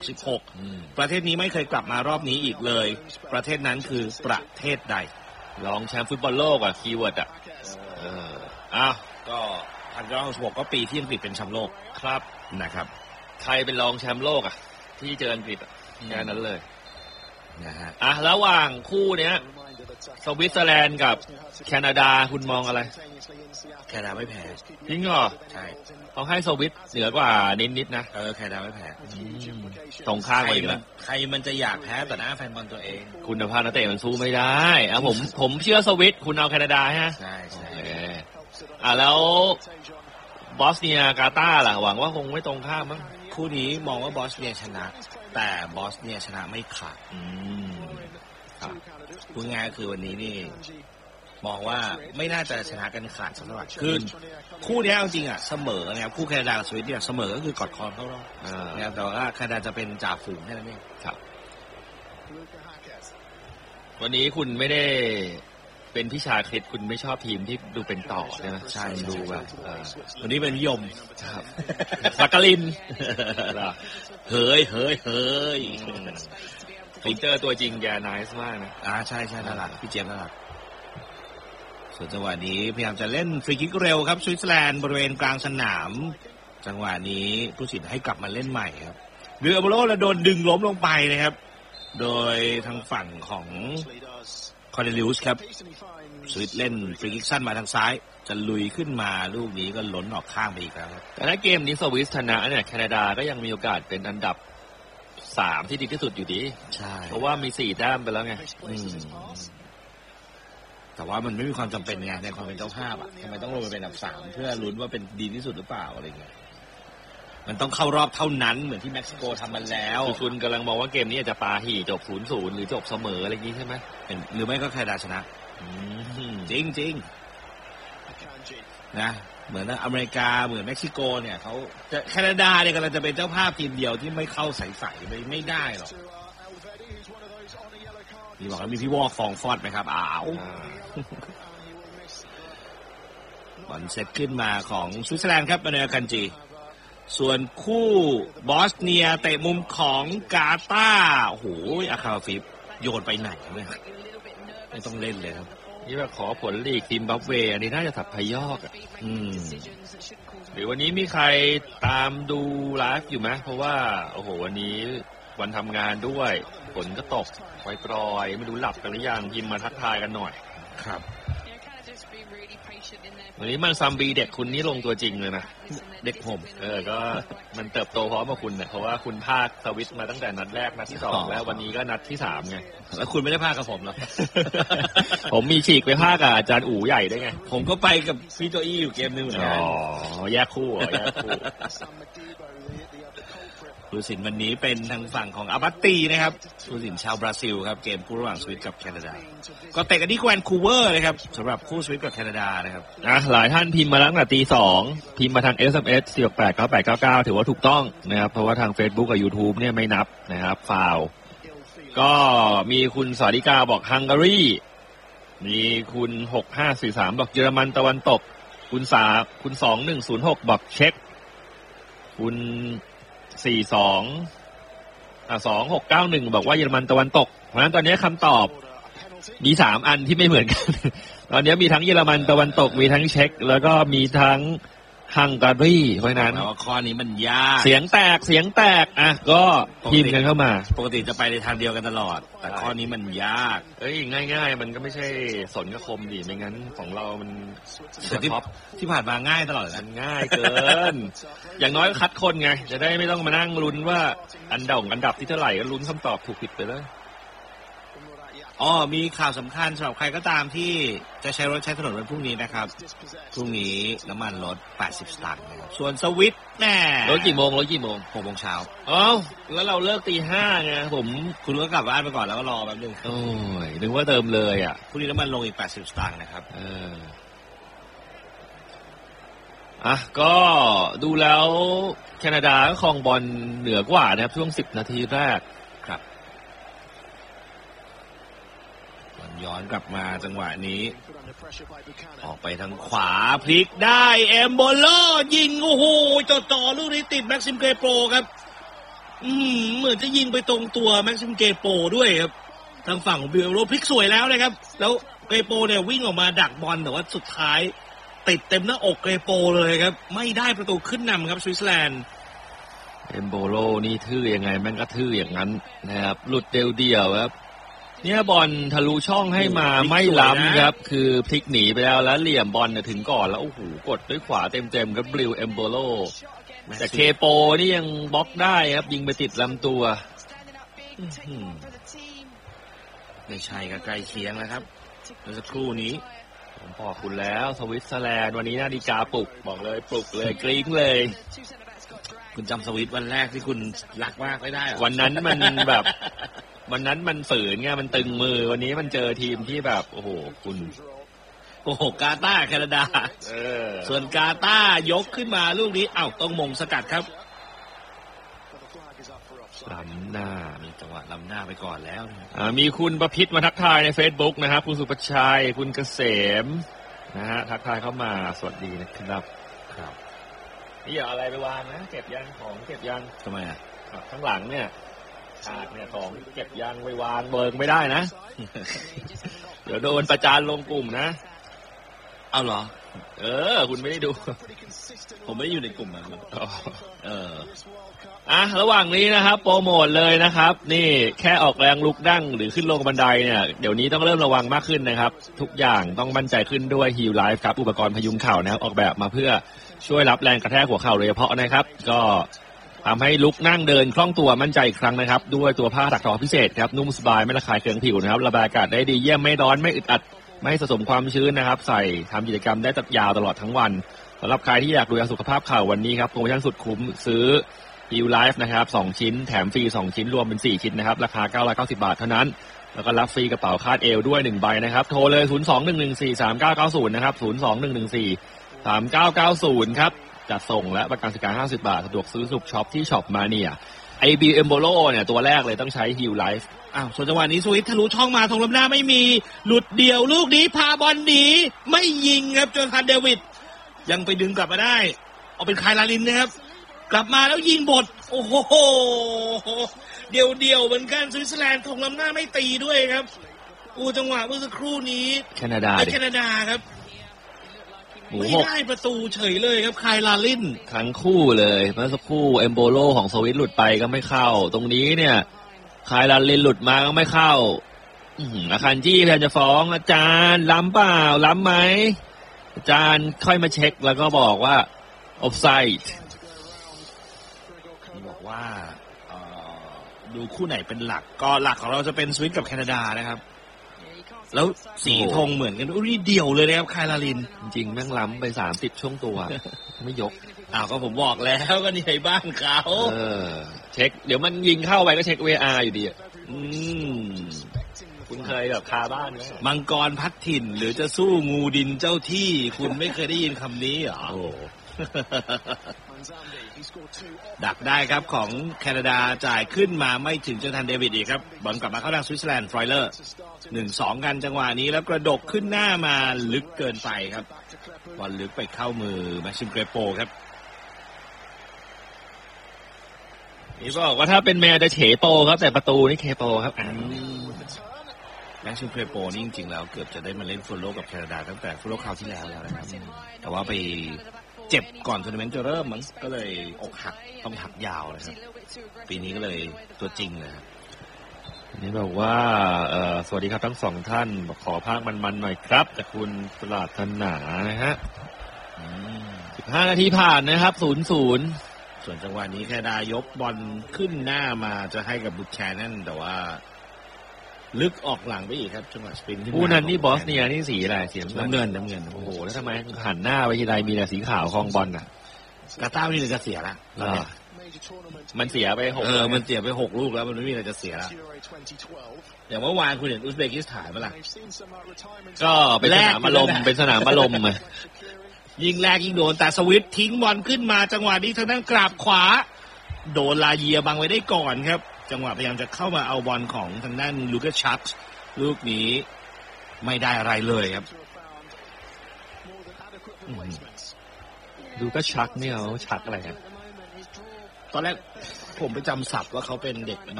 16ประเทศนี้ไม่เคยกลับมารอบนี้อีกเลยประเทศนั้นคือประเทศใดรองแชมป์ฟุตบอลโลกคีย์เวิร์ดก็1966ก็ปีที่อังกฤษเป็นแชมป์โลกครับนะครับใครเป็นรองแชมป์โลกที่เจออังกฤษแค่นั้นเลยนะฮะระหว่างคู่เนี้ยสวิตเซอร์แลนด์กับแคนาดาคุณมองอะไรแคนาดาไม่แพ้จริงเหรอใช่ต้องให้สวิตเหนือกว่านิดนะแคนาดาไม่แพ้ตรงข้ามกันอีกแล้วใครมันจะอยากแพ้ต่อหน้าแฟนบอลตัวเองคุณภาพนักเตะมันสู้ไม่ได้ผมเชื่อสวิตคุณเอาแคนาดาฮะใช่แล้วบอสเนียกาตาร์ล่ะหวังว่าคงไม่ตรงข้ามมั้งคู่นี้มองว่าบอสเนียชนะแต่บอสเนียชนะไม่ขาดพูดง่ายคือวันนี้นี่มองว่าไม่น่าจะชนะกันขาดสักเท่าไหร่คือคู่นี้จริงเสมอนะครับคู่แคนาดากับสวิตเนี่ยเสมอก็คือกอดคอเข้ารอบนะครับแต่ว่าแคนาดาจะเป็นจ่าฝูงแค่นั้นเองครับวันนี้คุณไม่ได้เป็นพี่ชาคริสคุณไม่ชอบทีมที่ดูเป็นต่อใช่ไหมใช่ดูแบบวันนี้เป็นนิยมครับสักกลินเฮ้ยผมเจอตัวจริงแกน่ารักมากนะใช่น่ารักพี่เจมส์น่ารักส่วนจังหวะนี้พยายามจะเล่นฟรีคิกเร็วครับสวิตเซอร์แลนด์บริเวณกลางสนามจังหวะนี้ผู้สินให้กลับมาเล่นใหม่ครับเรือโบโลแล้วโดนดึงล้มลงไปนะครับโดยทางฝั่งของคอร์เนลิอุสครับสวิตเล่นฟรีคิกสั้นมาทางซ้ายจะลุยขึ้นมาลูกนี้ก็ล้นออกข้างไปอีกแล้วแต่ถ้าเกมนี้สวิสชนะเนี่ยแคนาดาก็ยังมีโอกาสเป็นอันดับ3ที่ดีที่สุดอยู่ดีใช่เพราะว่ามี4แต้มไปแล้วไงแต่ว่ามันไม่มีความจำเป็นไงในความเป็นเจ้าภาพทำไมต้องลงไปเป็นอันดับ3เพื่อลุ้นว่าเป็นดีที่สุดหรือเปล่าอะไรเงี้ยมันต้องเข้ารอบเท่านั้นเหมือนที่เม็กซิโกทำมันแล้วคุณกำลังมองว่าเกมนี้จะปาหี่จบ 0-0 หรือจบเสมออะไรอย่างนี้ใช่ไหมหรือไม่ก็แคนาดาชนะจริงนะเหมือนอเมริกาเหมือนเม็กซิโกเนี่ยเขาแคนาดาเนี่ยกำลังจะเป็นเจ้าภาพทีมเดียวที่ไม่เข้าใส่ๆไม่ได้หรอกนี่บอกว่ามีพี่วอฟองฟอดไหมครับบอลเซตขึ้นมาของสวิตเซอร์แลนด์ครับมาเนคันจีส่วนคู่บอสเนียเตะมุมของกาตาร์โอ้โหอาคาฟิฟโยนไปไหนไม่ต้องเล่นเลยครับนี่ว่าขอผลลีกซิมบับเวอันนี้น่าจะถับพยอกหรือวันนี้มีใครตามดูไลฟ์อยู่ไหมเพราะว่าโอ้โหวันนี้วันทำงานด้วยฝนก็ตกปล่อยไม่รู้หลับกันหรือยังยิมมาทักทายกันหน่อยครับวันนี้มันซัมบีเด็กคุณนี่ลงตัวจริงเลยนะเด็กผมก็มันเติบโตพร้อมกับคุณเนี่ยเพราะว่าคุณพากสวิตมาตั้งแต่นัดแรกนัดที่2แล้ววันนี้ก็นัดที่3ไงแล้วคุณไม่ได้พากกับผมหรอผมมีฉีกไปพากกับอาจารย์อู๋ใหญ่ได้ไงผมก็ไปกับพี่โจอี้อยู่เกมนึงเหมือนกันแยกคู่ผู้สินวันนี้เป็นทางฝั่งของอาบัตตีนะครับผู้สินชาวบราซิลครับเกมคู่ระหว่างสวิตกับแคนาดาก็เตะกันที่แวนคูเวอร์นะครับสำหรับคู่สวิตกับแคนาดานะครับหลายท่านพิมพ์มาตั้งแต่ 2:00 พิมพ์มาทาง SMS 4689899ถือว่าถูกต้องนะครับเพราะว่าทาง Facebook กับ YouTube เนี่ยไม่นับนะครับฟาวก็มีคุณสวัสดิกาบอกฮังการีมีคุณ6543บอกเยอรมันตะวันตกคุณ2106บอกเช็กคุณ2691บอกว่าเยอรมันตะวันตกเพราะฉะนั้นตอนนี้คำตอบมี3อันที่ไม่เหมือนกันตอนนี้มีทั้งเยอรมันตะวันตกมีทั้งเช็กแล้วก็มีทั้งฮังการีเพราะนั้นข้อนี้มันยากเสียงแตกก็พิมพ์กันเข้ามาปกติจะไปในทางเดียวกันตลอดแต่ข้อนี้มันยากง่ายๆมันก็ไม่ใช่สนกับคมดิไม่งั้นของเรามันที่ผ่านมาง่ายตลอดมันง่ายเกินอย่างน้อยคัดคนไงจะได้ไม่ต้องมานั่งลุ้นว่าอันดับที่เท่าไหร่ก็ลุ้นคำตอบถูกผิดไปเลยมีข่าวสำคัญสำหรับใครก็ตามที่จะใช้รถใช้ถนนวันพรุ่งนี้นะครับพรุ่งนี้น้ำมันลด80 สตางค์ส่วนสวิตแน่รถกี่โมง6 โมงเช้าแล้วเราเลิก 5:00 ไงคุณก็กลับบ้านไปก่อนแล้วก็รอแป๊บนึงโอ้ยนึกว่าเติมเลยพรุ่งนี้น้ำมันลงอีก80 สตางค์นะครับก็ดูแล้วแคนาดาก็ครองบอลเหนือกว่านะครับช่วง10 นาทีแรกครับย้อนกลับมาจังหวะนี้ออกไปทางขวาพลิกได้เอมโบโลยิงโอ้โหจ่อลูกนี้ติดแม็กซิมเกรโปรครับเหมือนจะยิงไปตรงตัวแม็กซิมเกโปด้วยครับทางฝั่งของบิลโรพลิกสวยแล้วนะครับแล้วเกโปเนี่ยวิ่งออกมาดักบอลแต่ว่าสุดท้ายติดเต็มหน้าอกเกโปเลยครับไม่ได้ประตูขึ้นนำครับสวิตเซอร์แลนด์เอมโบโลนี่ทื่อยังไงแม่งก็ทื่ออย่างนั้นนะครับหลุดเดียวครับเนี่ยบอลทะลุช่องให้มาไม่ล้ำครับคือพลิกหนีไปแล้วเหลี่ยมบอลถึงก่อนแล้วโอ้โหกดด้วยขวาเต็มครับบลิวเอมโบโลแต่เคโปนี่ยังบล็อกได้ครับยิงไปติดลำตัวไม่ใช่ก็ใกล้เคียงแล้วครับเมื่อสักครู่นี้ผมบอกคุณแล้วสวิตเซอร์แลนด์วันนี้นาฬิกาปลุกบอกเลยปลุกเลยกริ๊งเลยคุณจำสวิตวันแรกที่คุณรักมากไม่ได้หรอวันนั้นมันแบบวันนั้นมันฝืนไงมันตึงมือวันนี้มันเจอทีมที่แบบโอ้โหคุณโอ้โหกาตาร์แคนาดาส่วนกาตาร์ยกขึ้นมาลูกนี้ต้องมงสกัดครับล้ำหน้ามีจังหวะล้ำหน้าไปก่อนแล้วมีคุณประพิตรมาทักทายใน Facebook นะครับคุณสุประชัยคุณเกษมนะฮะทักทายเข้ามาสวัสดีนะครับครับนี่อย่าอะไรไปวางนะเก็บยังของเก็บยังทำไมอ่ะข้างหลังเนี่ยฉากเนี่ยของเก็บยังไปวางเบิกไม่ได้นะเดี๋ยวโดนประจานลงกลุ่มนะเอาเหรอคุณไม่ได้ดูผมไม่ได้อยู่ในกลุ่มนะระหว่างนี้นะครับโปรโมทเลยนะครับนี่แค่ออกแรงลุกดั้งหรือขึ้นลงบันไดเนี่ยเดี๋ยวนี้ต้องเริ่มระวังมากขึ้นนะครับทุกอย่างต้องมั่นใจขึ้นด้วย Heal Life ครับอุปกรณ์พยุงเข่านะครับออกแบบมาเพื่อช่วยรับแรงกระแทกหัวเข่าโดยเฉพาะนะครับก็ทำให้ลุกนั่งเดินคล่องตัวมั่นใจอีกครั้งนะครับด้วยตัวผ้าถักทอพิเศษครับนุ่มสบายไม่ระคายเคืองผิวนะครับระบายอากาศได้ดีเยี่ยมไม่ร้อนไม่อึดอัดไม่สะสมความชื้นนะครับใส่ทำกิจกรรมได้ยาวตลอดทั้งวันสำหรับใครที่อยากดูแลสุขภาพเข่าวันนี้ครับโปรโมชั่นสุดคุ้มซื้อ Heal Life นะครับ2ชิ้นแถมฟรี2ชิ้นรวมเป็น4ชิ้นนะครับราคา990 บาทเท่านั้นแล้วก็รับฟรีกระเป๋าคาดเอวด้วย1ใบนะครับโทรเลย02-114-3990นะครับ02-114-3990ครับจัดส่งและประกันสินค้า50 บาทสะดวกซื้อสุขช็อปที่ช็อปมาเนี่ยไอบีเอมโบโลเนี่ยตัวแรกเลยต้องใช้ Heal Life ส่วนจังหวะนี้สวิตทะลุช่องมาทงล้ำหน้าไม่มีหลุดเดี่ยวลูกนี้พาบอลหนีไม่ยิงครับจนทันเดวิดยังไปดึงกลับมาได้เอาเป็นไคลาลินนะครับกลับมาแล้วยิงบทโอ้โหเดี่ยวเหมือนกันสวิตเซอร์แลนด์ทงล้ำหน้าไม่ตีด้วยครับจังหวะเมื่อสักครู่นี้แคนาดาครับไม่ได้ประตูเฉยเลยครับไคลาลินทั้งคู่เลยเมื่อสักครู่เอมโบโลของสวิตหลุดไปก็ไม่เข้าตรงนี้เนี่ยไคลาลินหลุดมาก็ไม่เข้าอาคันจี้พยายามจะฟ้องอาจารย์ล้ำเปล่าล้ำไหมอาจารย์ค่อยมาเช็คแล้วก็บอกว่าออฟไซด์บอกว่าดูคู่ไหนเป็นหลักก็หลักของเราจะเป็นสวิตกับแคนาดานะครับแล้วสีธงเหมือนกันอุ้ยเดี่ยวเลยนะครับไคลาลินจริงแม่งล้ำไป30ช่วงตัวไม่ยกก็ผมบอกแล้วก็นี่ไอ้บ้านเขาเช็คเดี๋ยวมันยิงเข้าไปก็เช็ค VR อยู่ดีคุณเคยแบบคาบ้านไหมมังกรพัดถิ่นหรือจะสู้งูดินเจ้าที่คุณไม่เคยได้ยินคำนี้เหรอดักได้ครับของแคนาดาจ่ายขึ้นมาไม่ถึงจนทันเดวิดอีกครับบอลกลับมาเข้าทางสวิตเซอร์แลนด์ฟรอยเลอร์ 1-2 กันจังหวะนี้แล้วกระดกขึ้นหน้ามาลึกเกินไปครับบอลลึกไปเข้ามือแม็กซิมเกรโปครับนี่บอกว่าถ้าเป็นแมวจะเฉโปครับแต่ประตูนี่เคโปครับแม็กซิมเกรโปนี่จริงๆแล้วเกือบจะได้มาเล่นฟุตโลกับแคนาดาตั้งแต่ฟุตโลคราวที่แล้วนะครับแต่ว่าไปเจ็บก่อนทัวร์นาเมนต์จะเริ่มมันก็เลยอกหักต้องพักยาวเลยครับปีนี้ก็เลยตัวจริงเลยนี่บอกว่าสวัสดีครับทั้ง2ท่านขอภาคมันๆหน่อยครับจากคุณปราถนานะฮะ15 นาทีผ่านนะครับ 0-0 ส่วนจังหวะนี้แคนาดายกบอลขึ้นหน้ามาจะให้กับบุชแชนนั่นแต่ว่าลึกออกหลังไปอีกครับจังหวะสปรินที่ผู้นั้นนี่บอสเนียนี่สีอะไรสีน้ำเงินโอ้โหแล้วทำไมหันหน้าไปทีไรมีแต่สีขาวคลองบอลกาตาร์นี่จะเสียละมันเสียไป6 มันเสียไป6ลูกแล้วมันไม่มีอะไรจะเสียละอย่างเมื่อวานคุณเห็นอุซเบกิสถานมั้ยล่ะก็เป็นสนามอารมณ์ยิงแรกยิงโดนแต่สวิตทิ้งบอลขึ้นมาจังหวะนี้ทางด้านกราบขวาโดนลาเยียบังไว้ได้ก่อนครับจังหวะพยายามจะเข้ามาเอาบอลของทางด้านลูกัสชักลูกนี้ไม่ได้อะไรเลยครับลูกัสชักเนี่ยเขาชักอะไรครับตอนแรกผมไปจำศัพท์ว่าเขาเป็นเด็ก